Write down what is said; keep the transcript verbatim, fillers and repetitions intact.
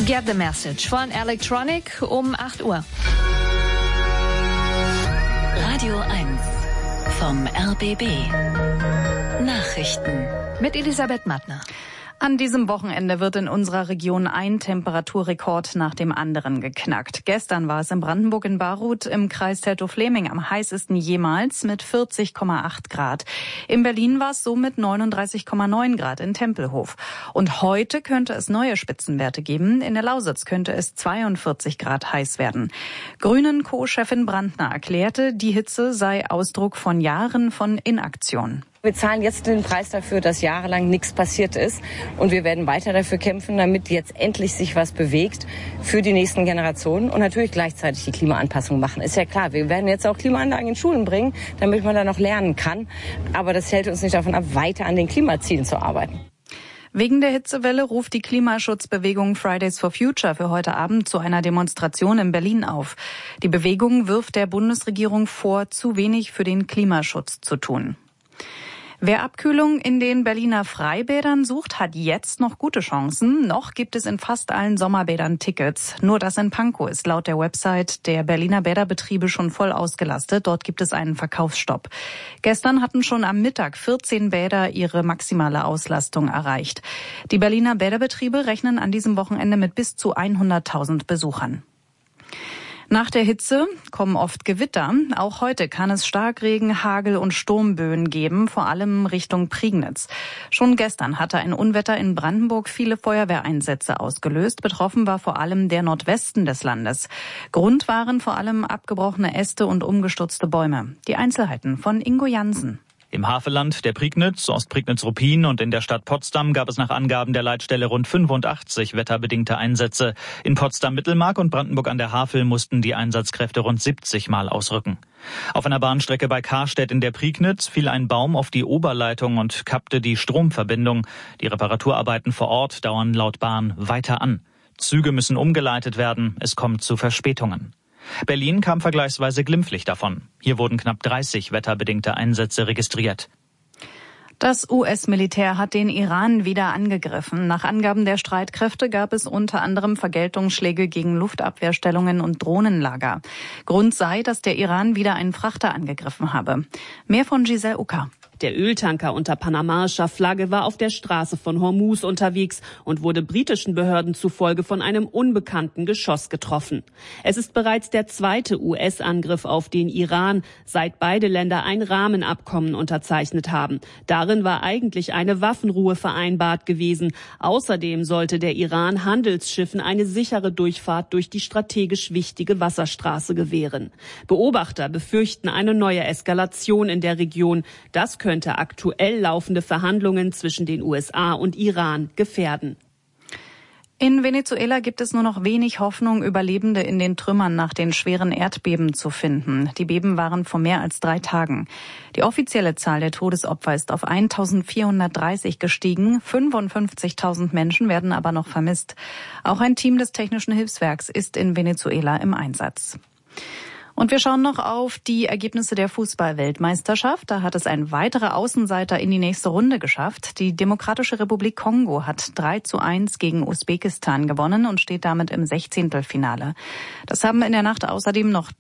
Get the Message von Electronic um acht Uhr. Radio eins vom R B B. Nachrichten. Mit Elisabeth Mattner. An diesem Wochenende wird in unserer Region ein Temperaturrekord nach dem anderen geknackt. Gestern war es in Brandenburg in Baruth im Kreis Teltow-Fläming am heißesten jemals mit vierzig Komma acht Grad. In Berlin war es somit neununddreißig Komma neun Grad in Tempelhof. Und heute könnte es neue Spitzenwerte geben. In der Lausitz könnte es zweiundvierzig Grad heiß werden. Grünen-Co-Chefin Brandner erklärte, die Hitze sei Ausdruck von Jahren von Inaktion. Wir zahlen jetzt den Preis dafür, dass jahrelang nichts passiert ist. Und wir werden weiter dafür kämpfen, damit jetzt endlich sich was bewegt für die nächsten Generationen und natürlich gleichzeitig die Klimaanpassung machen. Ist ja klar, wir werden jetzt auch Klimaanlagen in Schulen bringen, damit man da noch lernen kann. Aber das hält uns nicht davon ab, weiter an den Klimazielen zu arbeiten. Wegen der Hitzewelle ruft die Klimaschutzbewegung Fridays for Future für heute Abend zu einer Demonstration in Berlin auf. Die Bewegung wirft der Bundesregierung vor, zu wenig für den Klimaschutz zu tun. Wer Abkühlung in den Berliner Freibädern sucht, hat jetzt noch gute Chancen. Noch gibt es in fast allen Sommerbädern Tickets. Nur das in Pankow ist laut der Website der Berliner Bäderbetriebe schon voll ausgelastet. Dort gibt es einen Verkaufsstopp. Gestern hatten schon am Mittag vierzehn Bäder ihre maximale Auslastung erreicht. Die Berliner Bäderbetriebe rechnen an diesem Wochenende mit bis zu hunderttausend Besuchern. Nach der Hitze kommen oft Gewitter. Auch heute kann es Starkregen, Hagel und Sturmböen geben, vor allem Richtung Prignitz. Schon gestern hatte ein Unwetter in Brandenburg viele Feuerwehreinsätze ausgelöst. Betroffen war vor allem der Nordwesten des Landes. Grund waren vor allem abgebrochene Äste und umgestürzte Bäume. Die Einzelheiten von Ingo Jansen. Im Havelland, der Prignitz, Ostprignitz-Ruppin und in der Stadt Potsdam gab es nach Angaben der Leitstelle rund fünfundachtzig wetterbedingte Einsätze. In Potsdam-Mittelmark und Brandenburg an der Havel mussten die Einsatzkräfte rund siebzig Mal ausrücken. Auf einer Bahnstrecke bei Karstedt in der Prignitz fiel ein Baum auf die Oberleitung und kappte die Stromverbindung. Die Reparaturarbeiten vor Ort dauern laut Bahn weiter an. Züge müssen umgeleitet werden, es kommt zu Verspätungen. Berlin kam vergleichsweise glimpflich davon. Hier wurden knapp dreißig wetterbedingte Einsätze registriert. Das U S-Militär hat den Iran wieder angegriffen. Nach Angaben der Streitkräfte gab es unter anderem Vergeltungsschläge gegen Luftabwehrstellungen und Drohnenlager. Grund sei, dass der Iran wieder einen Frachter angegriffen habe. Mehr von Giselle Ucker. Der Öltanker unter panamaischer Flagge war auf der Straße von Hormuz unterwegs und wurde britischen Behörden zufolge von einem unbekannten Geschoss getroffen. Es ist bereits der zweite U S-Angriff auf den Iran, seit beide Länder ein Rahmenabkommen unterzeichnet haben. Darin war eigentlich eine Waffenruhe vereinbart gewesen. Außerdem sollte der Iran Handelsschiffen eine sichere Durchfahrt durch die strategisch wichtige Wasserstraße gewähren. Beobachter befürchten eine neue Eskalation in der Region. Das könnte aktuell laufende Verhandlungen zwischen den U S A und Iran gefährden. In Venezuela gibt es nur noch wenig Hoffnung, Überlebende in den Trümmern nach den schweren Erdbeben zu finden. Die Beben waren vor mehr als drei Tagen. Die offizielle Zahl der Todesopfer ist auf eintausendvierhundertdreißig gestiegen. fünfundfünfzigtausend Menschen werden aber noch vermisst. Auch ein Team des Technischen Hilfswerks ist in Venezuela im Einsatz. Und wir schauen noch auf die Ergebnisse der Fußball-Weltmeisterschaft. Da hat es ein weiterer Außenseiter in die nächste Runde geschafft. Die Demokratische Republik Kongo hat drei zu eins gegen Usbekistan gewonnen und steht damit im Sechzehntelfinale. Das haben in der Nacht außerdem noch